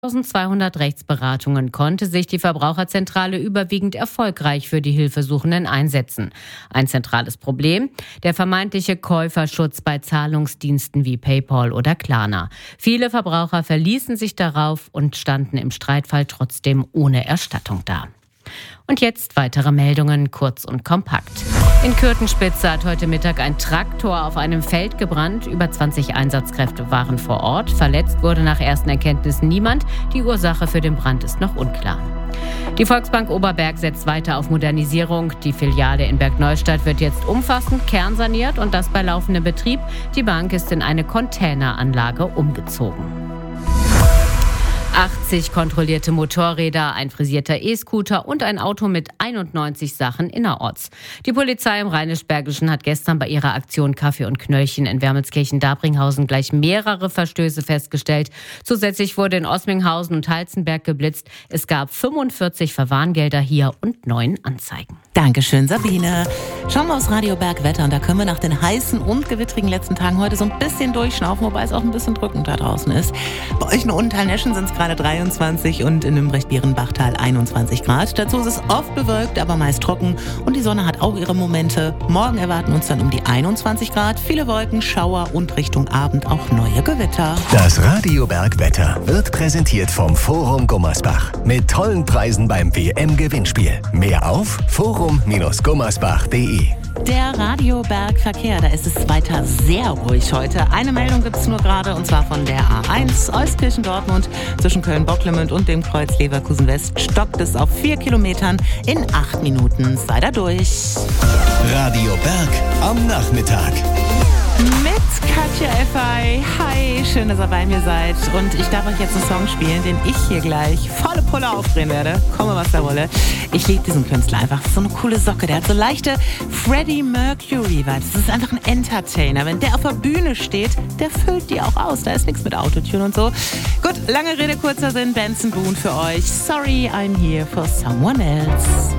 1200 Rechtsberatungen konnte sich die Verbraucherzentrale überwiegend erfolgreich für die Hilfesuchenden einsetzen. Ein zentrales Problem: der vermeintliche Käuferschutz bei Zahlungsdiensten wie PayPal oder Klarna. Viele Verbraucher verließen sich darauf und standen im Streitfall trotzdem ohne Erstattung da. Und jetzt weitere Meldungen, kurz und kompakt. In Kürtenspitze hat heute Mittag ein Traktor auf einem Feld gebrannt. Über 20 Einsatzkräfte waren vor Ort. Verletzt wurde nach ersten Erkenntnissen niemand. Die Ursache für den Brand ist noch unklar. Die Volksbank Oberberg setzt weiter auf Modernisierung. Die Filiale in Bergneustadt wird jetzt umfassend kernsaniert und das bei laufendem Betrieb. Die Bank ist in eine Containeranlage umgezogen. 80 kontrollierte Motorräder, ein frisierter E-Scooter und ein Auto mit 91 Sachen innerorts. Die Polizei im Rheinisch-Bergischen hat gestern bei ihrer Aktion Kaffee und Knöllchen in Wermelskirchen-Dabringhausen gleich mehrere Verstöße festgestellt. Zusätzlich wurde in Osminghausen und Halzenberg geblitzt. Es gab 45 Verwarngelder hier und 9 Anzeigen. Dankeschön, Sabine. Schauen wir aufs Radio Bergwetter und da können wir nach den heißen und gewittrigen letzten Tagen heute so ein bisschen durchschnaufen, wobei es auch ein bisschen drückend da draußen ist. Bei euch in Untental-Neschen sind es gerade 23 und in Nümbrecht-Bierenbachtal 21 Grad. Dazu ist es oft bewölkt, aber meist trocken und die Sonne hat auch ihre Momente. Morgen erwarten uns dann um die 21 Grad, viele Wolken, Schauer und Richtung Abend auch neue Gewitter. Das Radio Bergwetter wird präsentiert vom Forum Gummersbach mit tollen Preisen beim WM-Gewinnspiel. Mehr auf forum-gummersbach.de. Der Radio Bergverkehr, da ist es weiter sehr ruhig heute. Eine Meldung gibt es nur gerade und zwar von der A1 Euskirchen-Dortmund zwischen Köln-Bocklemünd und dem Kreuz Leverkusen-West stockt es auf 4 Kilometern in 8 Minuten. Sei da durch. Radio Berg am Nachmittag. Mit Katja Effey. Hi, schön, dass ihr bei mir seid. Und ich darf euch jetzt einen Song spielen, den ich hier gleich volle Pulle aufdrehen werde. Komme, was da wolle. Ich liebe diesen Künstler einfach. So eine coole Socke. Der hat so leichte Freddie Mercury-Vibes. Das ist einfach ein Entertainer. Wenn der auf der Bühne steht, der füllt die auch aus. Da ist nichts mit Autotune und so. Gut, lange Rede, kurzer Sinn. Benson Boone für euch. Sorry, I'm here for someone else.